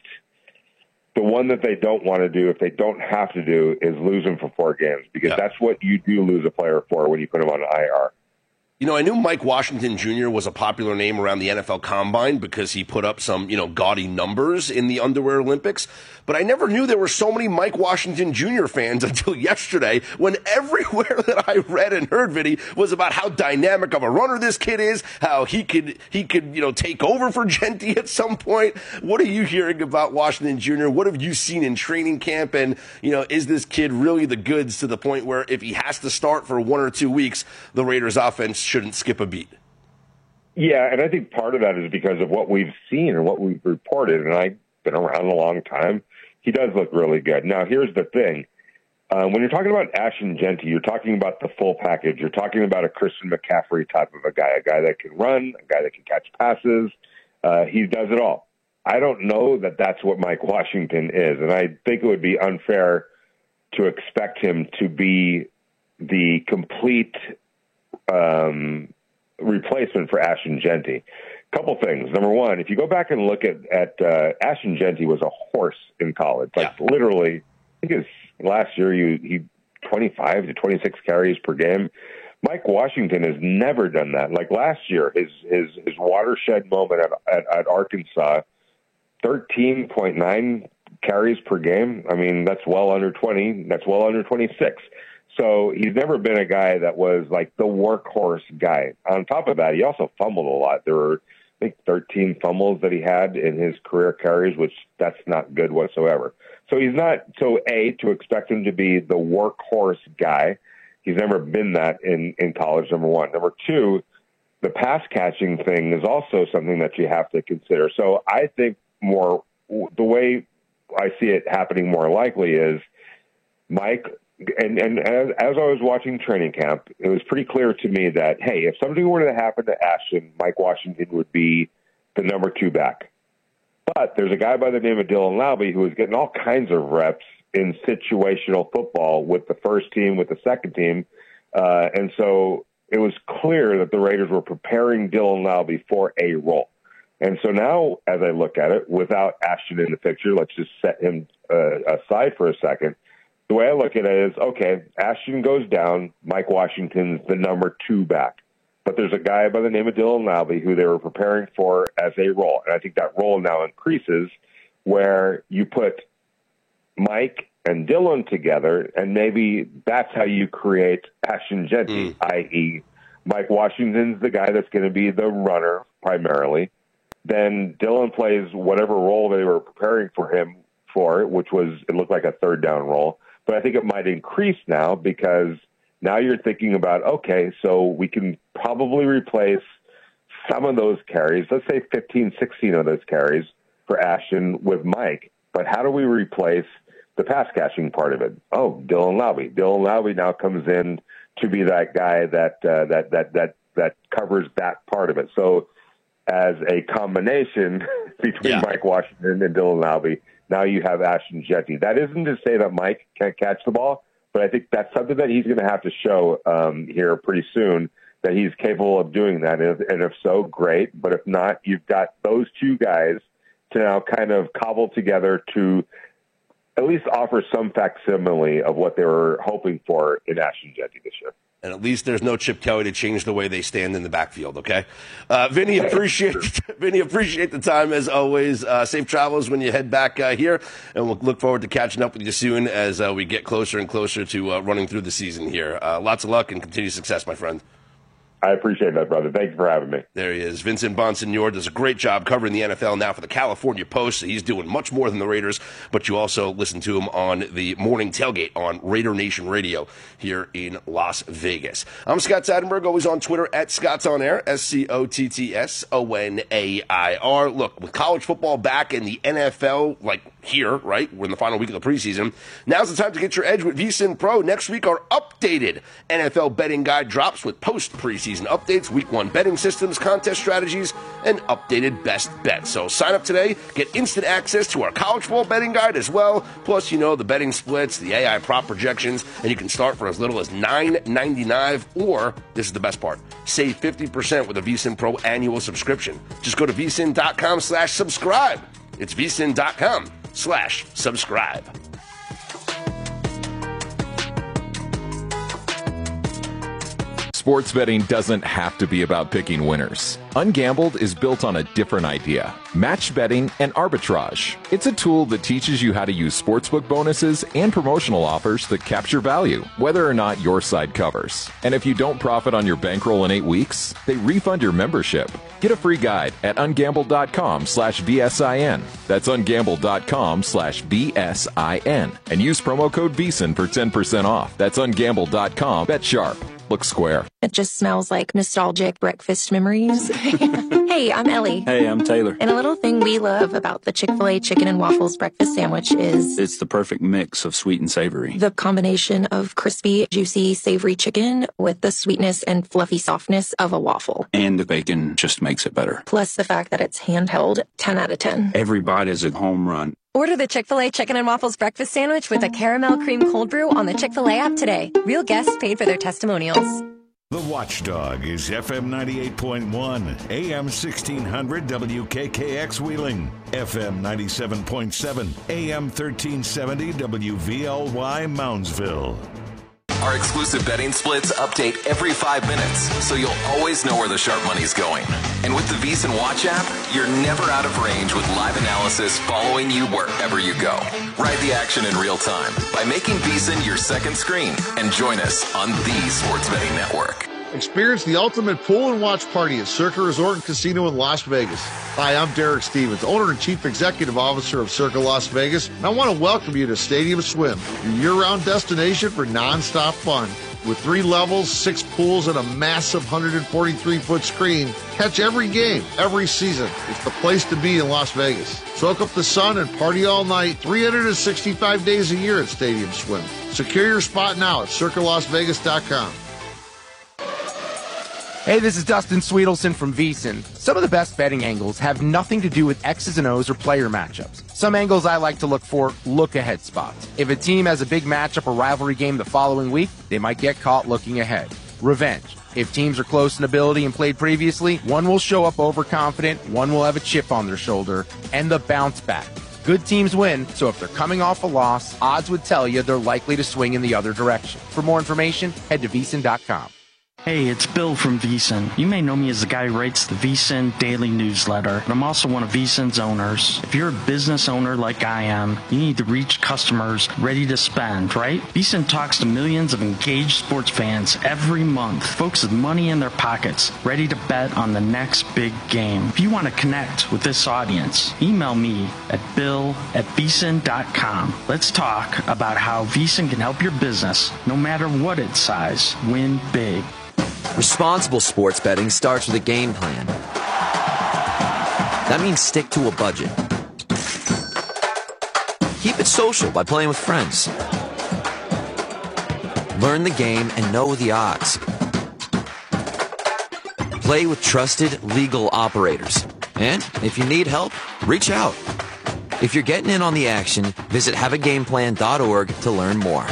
the one that they don't want to do, if they don't have to do, is lose him for four games, because yeah. that's what you do lose a player for when you put him on I R. You know, I knew Mike Washington Junior was a popular name around the N F L Combine because he put up some, you know, gaudy numbers in the Underwear Olympics. But I never knew there were so many Mike Washington Junior fans until yesterday, when everywhere that I read and heard, Vinny, was about how dynamic of a runner this kid is, how he could, he could, you know, take over for Jeanty at some point. What are you hearing about Washington Junior? What have you seen in training camp? And, you know, is this kid really the goods to the point where if he has to start for one or two weeks, the Raiders offense shouldn't skip a beat? Yeah, and I think part of that is because of what we've seen and what we've reported, and I've been around a long time. He does look really good. Now, here's the thing. Uh, when you're talking about Ashton Jeanty, you're talking about the full package. You're talking about a Christian McCaffrey type of a guy, a guy that can run, a guy that can catch passes. Uh, he does it all. I don't know that that's what Mike Washington is, and I think it would be unfair to expect him to be the complete um, replacement for Ashton Genty. Couple things. Number one, if you go back and look at, at uh, Ashton Genty was a horse in college. Like yeah. literally, I think it was last year, you, he twenty-five to twenty-six carries per game. Mike Washington has never done that. Like last year, his his, his watershed moment at, at, at Arkansas, thirteen point nine carries per game. I mean, that's well under twenty. That's well under twenty-six. So he's never been a guy that was like the workhorse guy. On top of that, he also fumbled a lot. There were, I think, thirteen fumbles that he had in his career carries, which that's not good whatsoever. So he's not, so A, to expect him to be the workhorse guy, he's never been that in, in college, number one. Number two, the pass catching thing is also something that you have to consider. So I think more, the way I see it happening more likely is Mike, and, and as, as I was watching training camp, it was pretty clear to me that, hey, if something were to happen to Ashton, Mike Washington would be the number two back. But there's a guy by the name of Dylan Laube who is getting all kinds of reps in situational football with the first team, with the second team. Uh, and so it was clear that the Raiders were preparing Dylan Laube for a role. And so now, as I look at it, without Ashton in the picture, let's just set him uh, aside for a second. The way I look at it is, okay, Ashton goes down, Mike Washington's the number two back. But there's a guy by the name of Dylan Laube who they were preparing for as a role. And I think that role now increases where you put Mike and Dylan together, and maybe that's how you create Ashton Genty, mm. that is, Mike Washington's the guy that's going to be the runner primarily. Then Dylan plays whatever role they were preparing for him for, which was, it looked like a third down role. But I think it might increase now because now you're thinking about, okay, so we can probably replace some of those carries, let's say fifteen, sixteen of those carries for Ashton with Mike. But how do we replace the pass catching part of it? Oh, Dylan Laube. Dylan Laube now comes in to be that guy that uh, that that that that covers that part of it. So as a combination between yeah. Mike Washington and Dylan Laube, now you have Ashton Genty. That isn't to say that Mike can't catch the ball, but I think that's something that he's going to have to show um, here pretty soon, that he's capable of doing that. And if, and if so, great. But if not, you've got those two guys to now kind of cobble together to at least offer some facsimile of what they were hoping for in Ashton Genty this year. And at least there's no Chip Kelly to change the way they stand in the backfield, okay? Uh, Vinny, appreciate Vinny, appreciate the time as always. Uh, safe travels when you head back uh, here, and we'll look forward to catching up with you soon as uh, we get closer and closer to uh, running through the season here. Uh, lots of luck and continued success, my friend. I appreciate that, brother. Thank you for having me. There he is. Vincent Bonsignore does a great job covering the N F L now for the California Post. He's doing much more than the Raiders, but you also listen to him on the morning tailgate on Raider Nation Radio here in Las Vegas. I'm Scott Seidenberg, always on Twitter at Scott's On Air, S C O T T S O N A I R. Look, with college football back in the N F L, like here, right? We're in the final week of the preseason. Now's the time to get your edge with VSiN Pro. Next week, our updated N F L betting guide drops with post-preseason updates, week one betting systems, contest strategies, and updated best bets. So sign up today, get instant access to our college football betting guide as well. Plus, you know, the betting splits, the A I prop projections, and you can start for as little as nine ninety-nine, or, this is the best part, save fifty percent with a VSiN Pro annual subscription. Just go to vsin.com slash subscribe. It's vsin.com slash subscribe. Sports betting doesn't have to be about picking winners. Ungambled is built on a different idea: match betting and arbitrage. It's a tool that teaches you how to use sportsbook bonuses and promotional offers that capture value, whether or not your side covers. And if you don't profit on your bankroll in eight weeks, they refund your membership. Get a free guide at ungambled.com slash VSIN. That's ungambled.com slash VSIN. And use promo code VSiN for ten percent off. That's ungambled dot com. Bet sharp. Look square. It just smells like nostalgic breakfast memories. Hey, I'm Ellie. Hey, I'm Taylor. And a little thing we love about the Chick-fil-A chicken and waffles breakfast sandwich is it's the perfect mix of sweet and savory. The combination of crispy, juicy, savory chicken with the sweetness and fluffy softness of a waffle. And the bacon just makes it better. Plus the fact that it's handheld, ten out of ten. Every bite is a home run. Order the Chick-fil-A Chicken and Waffles Breakfast Sandwich with a caramel cream cold brew on the Chick-fil-A app today. Real guests paid for their testimonials. The Watchdog is F M ninety-eight point one, A M sixteen hundred W K K X Wheeling, F M ninety-seven point seven, A M thirteen seventy W V L Y Moundsville. Our exclusive betting splits update every five minutes, so you'll always know where the sharp money's going. And with the VEASAN Watch app, you're never out of range with live analysis following you wherever you go. Ride the action in real time by making VEASAN your second screen and join us on the Sports Betting Network. Experience the ultimate pool and watch party at Circa Resort and Casino in Las Vegas. Hi, I'm Derek Stevens, owner and chief executive officer of Circa Las Vegas, and I want to welcome you to Stadium Swim, your year-round destination for non-stop fun. With three levels, six pools, and a massive one hundred forty-three foot screen, catch every game, every season. It's the place to be in Las Vegas. Soak up the sun and party all night, three hundred sixty-five days a year at Stadium Swim. Secure your spot now at circa las vegas dot com. Hey, this is Dustin Sweetelson from VEASAN. Some of the best betting angles have nothing to do with X's and O's or player matchups. Some angles I like to look for look-ahead spots. If a team has a big matchup or rivalry game the following week, they might get caught looking ahead. Revenge. If teams are close in ability and played previously, one will show up overconfident, one will have a chip on their shoulder, and the bounce back. Good teams win, so if they're coming off a loss, odds would tell you they're likely to swing in the other direction. For more information, head to VEASAN dot com. Hey, it's Bill from VEASAN. You may know me as the guy who writes the VEASAN Daily Newsletter, but I'm also one of VEASAN's owners. If you're a business owner like I am, you need to reach customers ready to spend, right? VEASAN talks to millions of engaged sports fans every month, folks with money in their pockets, ready to bet on the next big game. If you want to connect with this audience, email me at bill at VEASAN dot com. Let's talk about how VEASAN can help your business, no matter what its size, win big. Responsible sports betting starts with a game plan. That means stick to a budget. Keep it social by playing with friends. Learn the game and know the odds. Play with trusted legal operators. And if you need help, reach out. If you're getting in on the action, visit have a game plan dot org to learn more.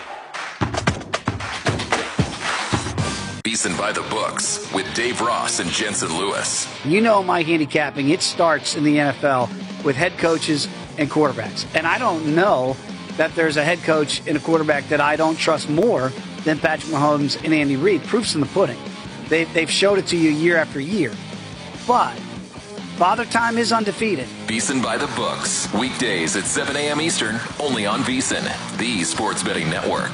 VEASAN by the books with Dave Ross and Jensen Lewis. You know my handicapping, it starts in the N F L with head coaches and quarterbacks. And I don't know that there's a head coach and a quarterback that I don't trust more than Patrick Mahomes and Andy Reid. Proof's in the pudding. They, they've showed it to you year after year. But Father Time is undefeated. VEASAN by the books. Weekdays at seven a.m. Eastern, only on VEASAN, the Sports Betting Network.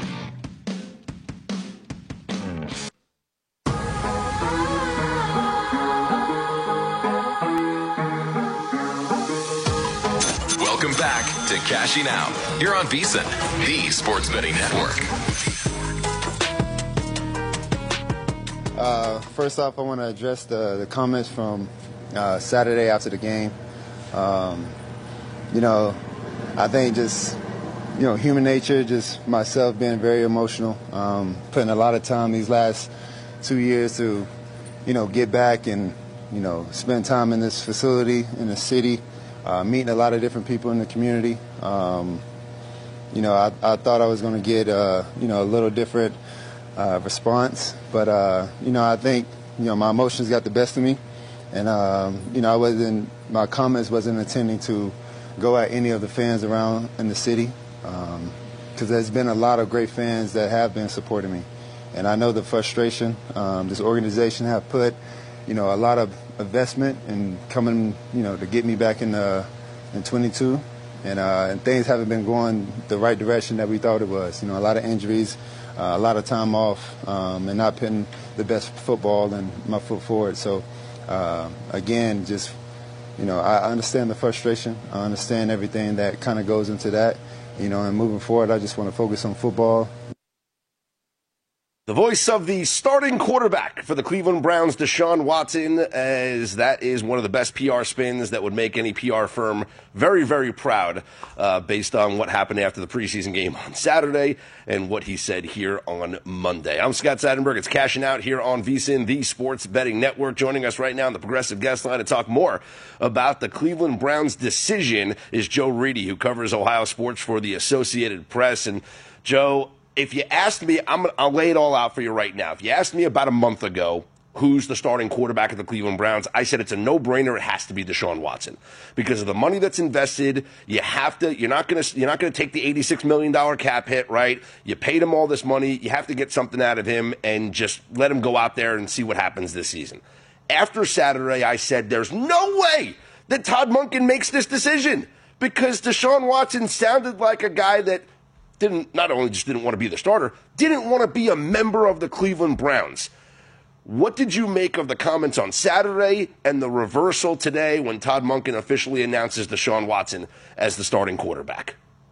Welcome back to Cashing Out. You're on VEASAN, the Sports Betting Network. Uh, first off, I want to address the, the comments from uh, Saturday after the game. Um, you know, I think just, you know, human nature, just myself being very emotional, um, putting a lot of time these last two years to, you know, get back and, you know, spend time in this facility, in the city. Uh, meeting a lot of different people in the community. Um, you know, I, I thought I was going to get, uh, you know, a little different uh, response. But, uh, you know, I think, you know, my emotions got the best of me. And, um, you know, I wasn't, my comments wasn't intending to go at any of the fans around in the city. Um, because there's been a lot of great fans that have been supporting me. And I know the frustration um, this organization have put, you know, a lot of investment and coming, you know, to get me back in the in twenty-two, and uh, and things haven't been going the right direction that we thought it was. You know, a lot of injuries, uh, a lot of time off, um, and not putting the best football and my foot forward. So, uh, again, just, you know, I understand the frustration. I understand everything that kind of goes into that. You know, and moving forward, I just want to focus on football. The voice of the starting quarterback for the Cleveland Browns, Deshaun Watson, as that is one of the best P R spins that would make any P R firm very, very proud, uh, based on what happened after the preseason game on Saturday and what he said here on Monday. I'm Scott Seidenberg. It's Cashing Out here on VEASAN, the Sports Betting Network. Joining us right now on the Progressive Guest Line to talk more about the Cleveland Browns decision is Joe Reedy, who covers Ohio sports for the Associated Press. And Joe, if you asked me, I'm gonna, I'll lay it all out for you right now. If you asked me about a month ago, who's the starting quarterback of the Cleveland Browns, I said it's a no-brainer. It has to be Deshaun Watson because of the money that's invested. You have to. You're not going to. You're not going to take the eighty-six million dollars cap hit, right? You paid him all this money. You have to get something out of him and just let him go out there and see what happens this season. After Saturday, I said there's no way that Todd Monken makes this decision because Deshaun Watson sounded like a guy that didn't not only just didn't want to be the starter, didn't want to be a member of the Cleveland Browns. What did you make of the comments on Saturday and the reversal today when Todd Monken officially announces Deshaun Watson as the starting quarterback?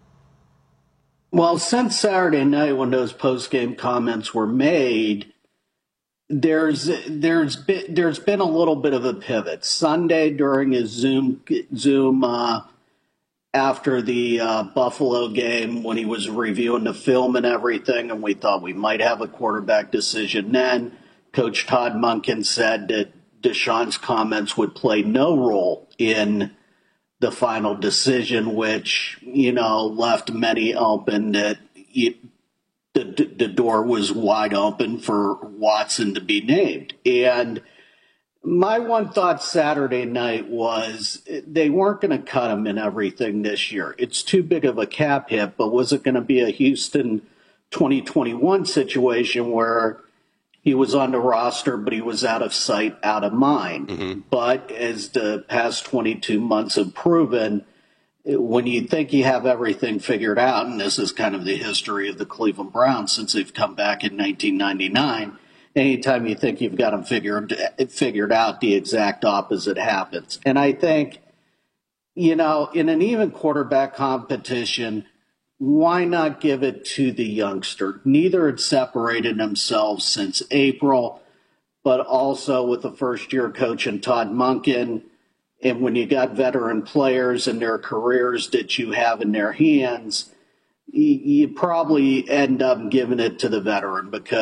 Well, since Saturday night when those post-game comments were made, there's there's been, there's been a little bit of a pivot. Sunday during his Zoom Zoom uh, after the uh, Buffalo game when he was reviewing the film and everything, and we thought we might have a quarterback decision then. Coach Todd Monken said that Deshaun's comments would play no role in the final decision, which, you know, left many open that it, the, the door was wide open for Watson to be named. And my one thought Saturday night was they weren't going to cut him in everything this year. It's too big of a cap hit, but was it going to be a Houston twenty twenty-one situation where he was on the roster, but he was out of sight, out of mind. Mm-hmm. But as the past twenty-two months have proven, when you think you have everything figured out, and this is kind of the history of the Cleveland Browns since they've come back in nineteen ninety-nine, anytime you think you've got them figured, figured out, the exact opposite happens. And I think, you know, in an even quarterback competition, why not give it to the youngster? Neither had separated themselves since April, but also with the first-year coach and Todd Monken, and when you got veteran players and their careers that you have in their hands, you, you probably end up giving it to the veteran because